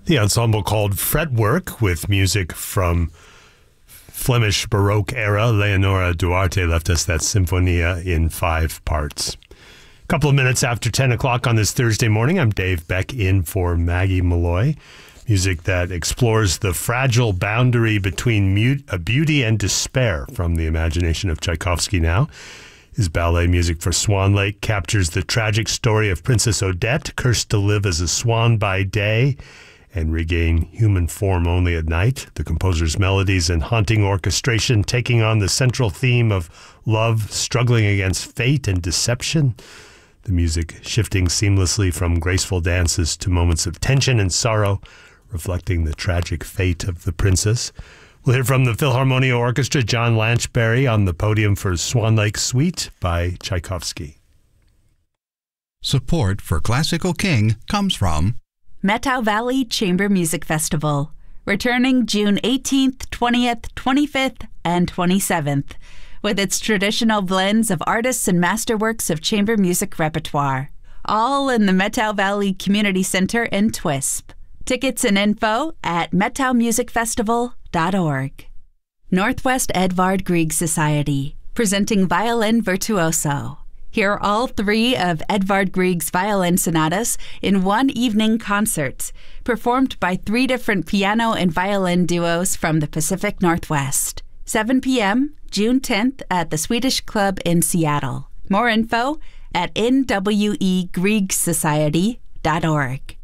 The ensemble called Fretwork, with music from Flemish Baroque era. Leonora Duarte left us that Sinfonia in 5 parts. A couple of minutes after 10 o'clock on this Thursday morning, I'm Dave Beck in for Maggie Malloy. Music that explores the fragile boundary between beauty and despair from the imagination of Tchaikovsky now. His ballet music for Swan Lake captures the tragic story of Princess Odette, cursed to live as a swan by day and regain human form only at night. The composer's melodies and haunting orchestration taking on the central theme of love struggling against fate and deception. The music shifting seamlessly from graceful dances to moments of tension and sorrow, reflecting the tragic fate of the princess. We'll hear from the Philharmonia Orchestra, John Lanchberry, on the podium for Swan Lake Suite by Tchaikovsky. Support for Classical King comes from Methow Valley Chamber Music Festival, returning June 18th, 20th, 25th, and 27th, with its traditional blends of artists and masterworks of chamber music repertoire, all in the Methow Valley Community Center in Twisp. Tickets and info at methowmusicfestival.org. Northwest Edvard Grieg Society, presenting Violin Virtuoso. Hear all 3 of Edvard Grieg's violin sonatas in one evening concert, performed by 3 different piano and violin duos from the Pacific Northwest. 7 p.m., June 10th at the Swedish Club in Seattle. More info at nwegriegsociety.org.